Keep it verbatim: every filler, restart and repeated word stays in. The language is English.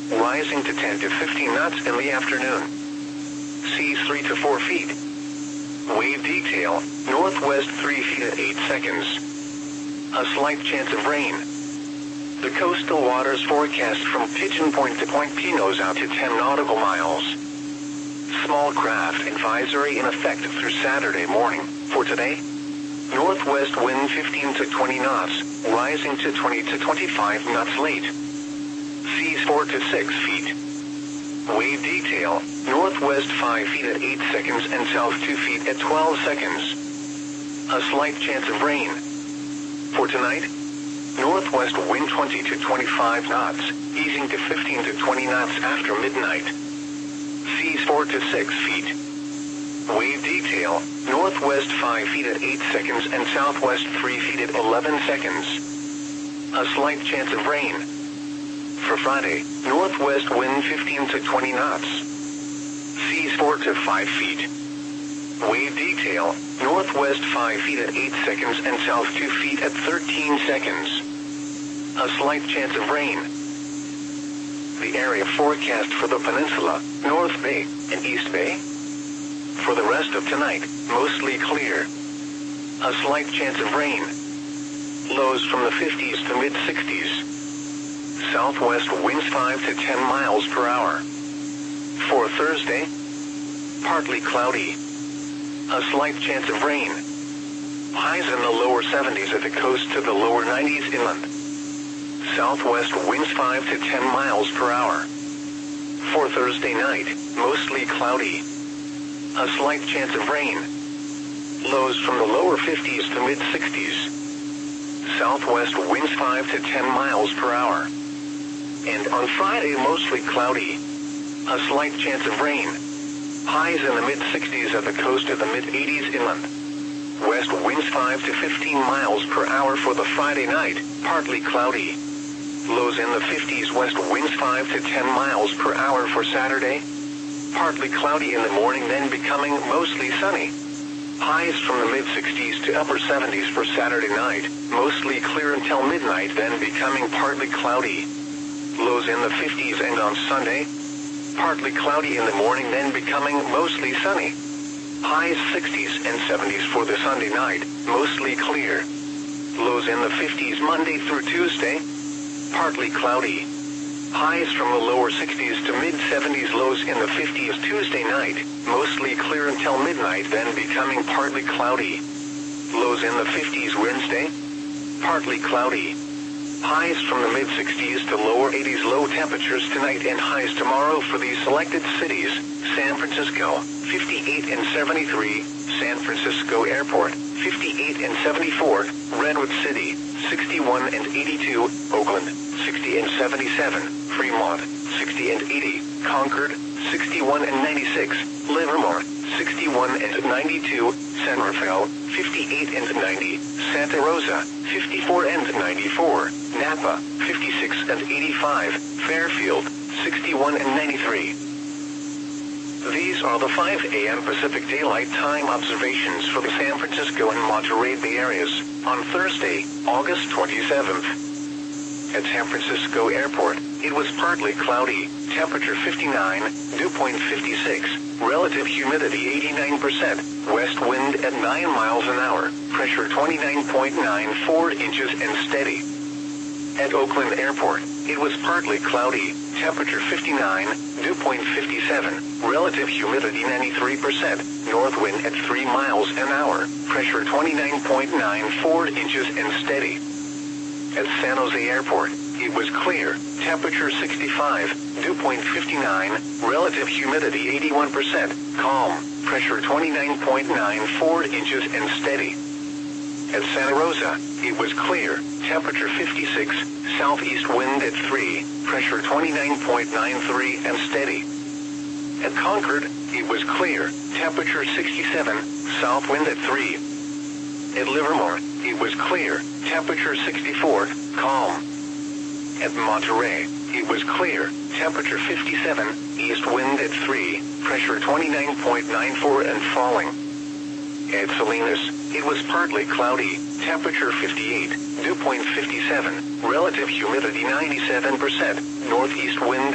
rising to ten to fifteen knots in the afternoon. Seas three to four feet. Wave detail, northwest three feet at eight seconds. A slight chance of rain. The coastal waters forecast from Pigeon Point to Point Pinos out to ten nautical miles. Small craft advisory in effect through Saturday morning. For today, northwest wind fifteen to twenty knots, rising to twenty to twenty-five knots late. Seas four to six feet. Wave detail, northwest five feet at eight seconds and south two feet at twelve seconds. A slight chance of rain. For tonight, northwest wind twenty to twenty-five knots, easing to fifteen to twenty knots after midnight. Seas four to six feet. Wave detail, northwest five feet at eight seconds and southwest three feet at eleven seconds. A slight chance of rain. For Friday, northwest wind fifteen to twenty knots. Seas four to five feet. Wave detail, northwest five feet at eight seconds and south two feet at thirteen seconds. A slight chance of rain. The area forecast for the peninsula, North Bay, and East Bay. For the rest of tonight, mostly clear. A slight chance of rain. Lows from the fifties to mid-sixties. Southwest winds five to ten miles per hour. For Thursday, partly cloudy. A slight chance of rain. Highs in the lower seventies at the coast to the lower nineties inland. Southwest winds five to ten miles per hour. For Thursday night, mostly cloudy. A slight chance of rain. Lows from the lower fifties to mid-sixties. Southwest winds five to ten miles per hour. And on Friday, mostly cloudy. A slight chance of rain. Highs in the mid-sixties at the coast to the mid-eighties inland. West winds five to fifteen miles per hour for the Friday night, partly cloudy. Lows in the fifties. West winds five to ten miles per hour for Saturday. Partly cloudy in the morning, then becoming mostly sunny. Highs from the mid-sixties to upper seventies for Saturday night, mostly clear until midnight, then becoming partly cloudy. Lows in the fifties, and on Sunday, partly cloudy in the morning, then becoming mostly sunny. Highs sixties and seventies for the Sunday night, mostly clear. Lows in the fifties Monday through Tuesday, partly cloudy. Highs from the lower sixties to mid-seventies, lows in the fifties Tuesday night, mostly clear until midnight, then becoming partly cloudy. Lows in the fifties Wednesday, partly cloudy. Highs from the mid-sixties to lower eighties, low temperatures tonight and highs tomorrow for these selected cities: San Francisco, fifty-eight and seventy-three, San Francisco Airport, fifty-eight and seventy-four, Redwood City, sixty-one and eighty-two, Oakland, sixty and seventy-seven, Fremont, sixty and eighty, Concord, sixty-one and ninety-six, Livermore, sixty-one and ninety-two, San Rafael, fifty-eight and ninety, Santa Rosa, fifty-four and ninety-four, Napa, fifty-six and eighty-five, Fairfield, sixty-one and ninety-three. These are the five A M Pacific Daylight Time observations for the San Francisco and Monterey Bay areas on Thursday, August twenty-seventh. At San Francisco Airport, it was partly cloudy, temperature fifty-nine, dew point fifty-six, relative humidity eighty-nine percent, west wind at nine miles an hour, pressure twenty-nine point nine four inches and steady. At Oakland Airport, it was partly cloudy, temperature fifty-nine, dew point fifty-seven, relative humidity ninety-three percent, north wind at three miles an hour, pressure twenty-nine point nine four inches and steady. At San Jose Airport, it was clear, temperature sixty-five, dew point fifty-nine, relative humidity eighty-one percent, calm, pressure twenty-nine point nine four inches and steady. At Santa Rosa, it was clear, temperature fifty-six, southeast wind at three, pressure twenty-nine point nine three and steady. At Concord, it was clear, temperature sixty-seven, south wind at three. At Livermore, it was clear, temperature sixty-four, calm. At Monterey, it was clear, temperature fifty-seven, east wind at three, pressure twenty-nine point nine four and falling. At Salinas, it was partly cloudy, temperature fifty-eight, dew point fifty-seven, relative humidity ninety-seven percent, northeast wind